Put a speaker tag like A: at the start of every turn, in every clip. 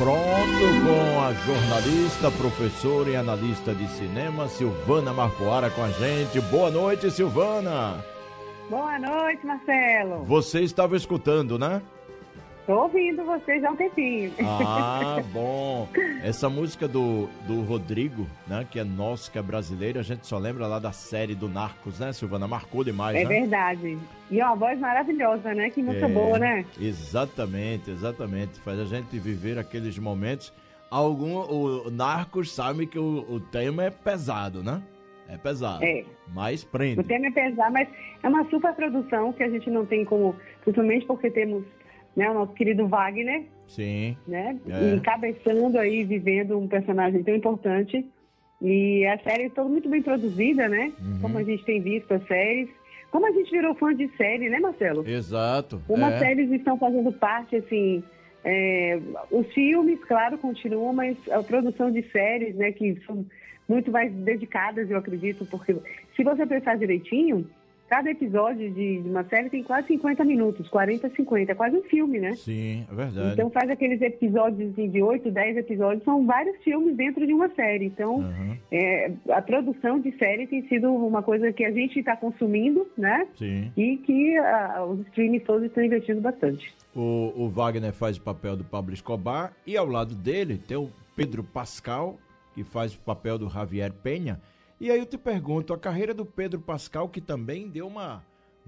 A: pronto com a jornalista, professora e analista de cinema, Silvana Marcoara, com a gente. Boa noite, Silvana.
B: Boa noite, Marcelo.
A: Você estava escutando, né?
B: Tô ouvindo vocês há um tempinho.
A: Ah, bom. Essa música do Rodrigo, né, que é nosso, que é brasileiro, a gente só lembra lá da série do Narcos, né, Silvana? Marcou demais, né?
B: É verdade. E uma voz maravilhosa, né? Que música boa, né?
A: Exatamente. Faz a gente viver aqueles momentos. O Narcos sabe que o tema é pesado, né? É pesado. É. Mas prende.
B: O tema é pesado, mas é uma super produção que a gente não tem como... Principalmente porque temos, né, o nosso querido Wagner.
A: Sim.
B: Né? Encabeçando aí, vivendo um personagem tão importante. E a série é toda muito bem produzida, né? Como a gente tem visto as séries. Como a gente virou fã de série, né, Marcelo?
A: Exato.
B: Como as séries estão fazendo parte, assim... os filmes, claro, continuam, mas a produção de séries, né, que são muito mais dedicadas, eu acredito, porque se você pensar direitinho, cada episódio de uma série tem quase 50 minutos, 40, 50, é quase um filme, né?
A: Sim, é verdade.
B: Então faz aqueles episódios assim, de 8, 10 episódios, são vários filmes dentro de uma série. Então, a produção de série tem sido uma coisa que a gente está consumindo, né?
A: Sim.
B: E que os streams todos estão investindo bastante.
A: O Wagner faz o papel do Pablo Escobar e ao lado dele tem o Pedro Pascal, que faz o papel do Javier Penha. E aí eu te pergunto, a carreira do Pedro Pascal, que também deu uma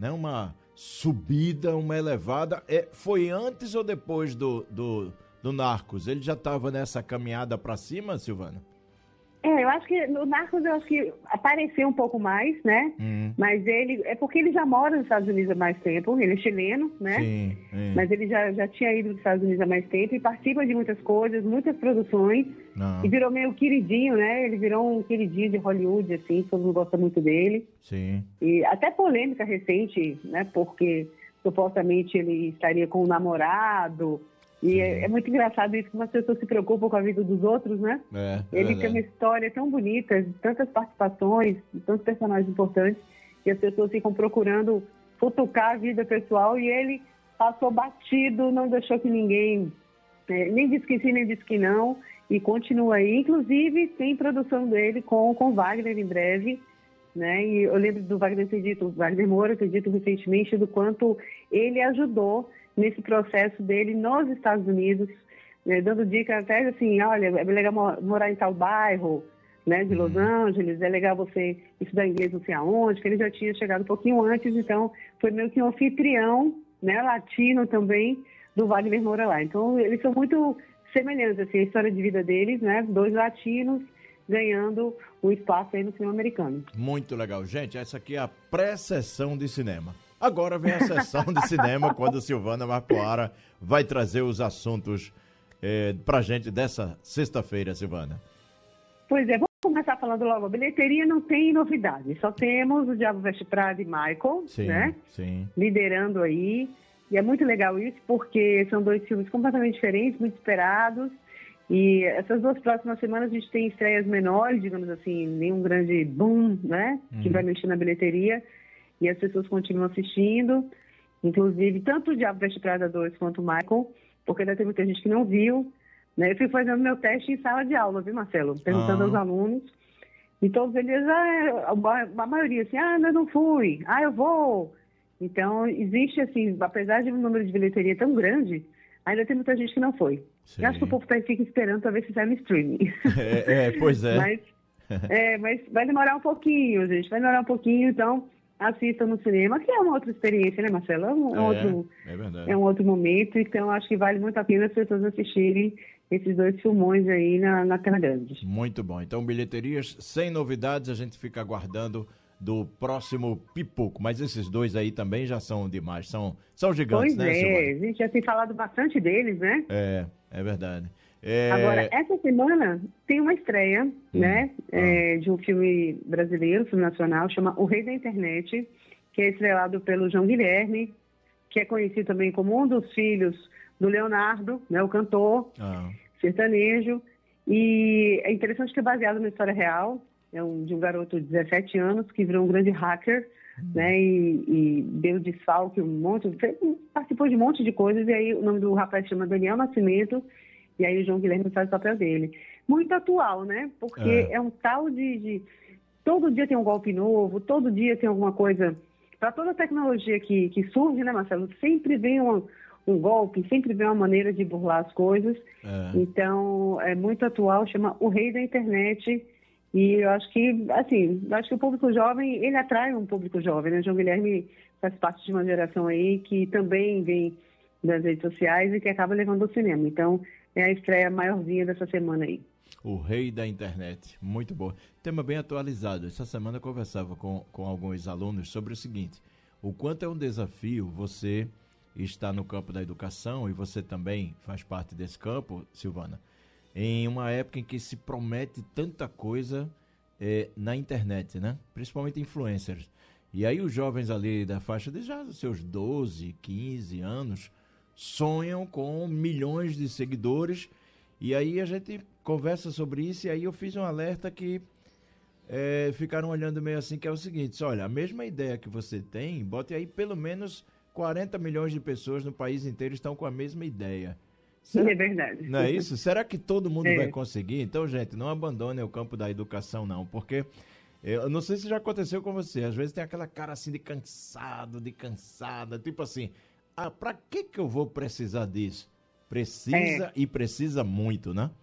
A: subida, uma elevada, foi antes ou depois do Narcos? Ele já estava nessa caminhada para cima, Silvana?
B: Eu acho que no Narcos apareceu um pouco mais, né? Mas é porque ele já mora nos Estados Unidos há mais tempo, ele é chileno, né?
A: Sim.
B: Mas ele já tinha ido nos Estados Unidos há mais tempo e participa de muitas coisas, muitas produções. E virou meio queridinho, né? Ele virou um queridinho de Hollywood, assim, todo mundo gosta muito dele.
A: Sim.
B: E até polêmica recente, né? Porque supostamente ele estaria com um namorado. E é muito engraçado isso, como as pessoas se preocupam com a vida dos outros, né? Ele tem uma história tão bonita, tantas participações, tantos personagens importantes, e as pessoas ficam procurando futucar a vida pessoal, e ele passou batido, não deixou que ninguém, nem disse que sim, nem disse que não, e continua aí. Inclusive, tem produção dele com Wagner em breve, né? E eu lembro do Wagner Moura ter dito recentemente do quanto ele ajudou nesse processo dele nos Estados Unidos, né, dando dica até assim, olha, é legal morar em tal bairro, né, de Los Angeles, é legal você estudar inglês não sei aonde, que ele já tinha chegado um pouquinho antes, então foi meio que um anfitrião, né, latino também, do Wagner Moura lá. Então, eles são muito semelhantes, assim, a história de vida deles, né, dois latinos ganhando o espaço aí no cinema americano.
A: Muito legal. Gente, essa aqui é a pré-sessão de cinema. Agora vem a sessão de cinema, quando a Silvana Marcoara vai trazer os assuntos pra gente dessa sexta-feira, Silvana.
B: Pois é, vamos começar falando logo. A bilheteria não tem novidade, só temos o Diabo Veste Prada e Michael, né?
A: Sim.
B: Liderando aí. E é muito legal isso, porque são dois filmes completamente diferentes, muito esperados. E essas duas próximas semanas a gente tem estreias menores, digamos assim, nenhum grande boom, né? Que vai mexer na bilheteria. E as pessoas continuam assistindo, inclusive tanto o Diabo Veste Prada 2 quanto o Michael, porque ainda tem muita gente que não viu, né? Eu fui fazendo meu teste em sala de aula, viu, Marcelo? Perguntando aos alunos, e todos eles, a maioria assim, ainda não fui, eu vou. Então, existe assim, apesar de um número de bilheteria tão grande, ainda tem muita gente que não foi. Eu acho que o povo fica esperando para ver se sai no streaming.
A: Pois é.
B: Mas vai demorar um pouquinho, gente, então assistam no cinema, que é uma outra experiência, né, Marcelo? É um outro momento, então acho que vale muito a pena as pessoas assistirem esses dois filmões aí na tela grande.
A: Muito bom. Então, bilheterias sem novidades, a gente fica aguardando do próximo Pipoco. Mas esses dois aí também já são demais, são gigantes, né, Silvana?
B: A gente já tem falado bastante deles, né?
A: É verdade.
B: Agora, essa semana tem uma estreia, né, de um filme brasileiro, filme nacional, chama O Rei da Internet, que é estrelado pelo João Guilherme, que é conhecido também como um dos filhos do Leonardo, né, o cantor sertanejo. E é interessante que é baseado na história real, de um garoto de 17 anos que virou um grande hacker, né, e deu desfalque, participou de um monte de coisas, e aí o nome do rapaz chama Daniel Nascimento, E aí o João Guilherme faz o papel dele. Muito atual, né? Porque é um tal de... Todo dia tem um golpe novo, todo dia tem alguma coisa... Para toda a tecnologia que surge, né, Marcelo? Sempre vem um golpe, sempre vem uma maneira de burlar as coisas. Então, é muito atual, chama O Rei da Internet. E eu acho que, assim, o público jovem, ele atrai um público jovem, né? O João Guilherme faz parte de uma geração aí que também vem das redes sociais e que acaba levando ao cinema. Então, é a estreia maiorzinha dessa semana aí.
A: O Rei da Internet, muito bom. Tema bem atualizado. Essa semana eu conversava com alguns alunos sobre o seguinte: o quanto é um desafio você estar no campo da educação, e você também faz parte desse campo, Silvana, em uma época em que se promete tanta coisa na internet, né? Principalmente influencers. E aí os jovens ali da faixa de já seus 12, 15 anos sonham com milhões de seguidores. E aí a gente conversa sobre isso, e aí eu fiz um alerta que ficaram olhando meio assim, que é o seguinte: olha, a mesma ideia que você tem, bote aí pelo menos 40 milhões de pessoas no país inteiro estão com a mesma ideia.
B: É verdade.
A: Não é isso? Será que todo mundo vai conseguir? Então, gente, não abandone o campo da educação, não, porque eu não sei se já aconteceu com você, às vezes tem aquela cara assim de cansado, de cansada, tipo assim, pra que eu vou precisar disso? Precisa e precisa muito, né?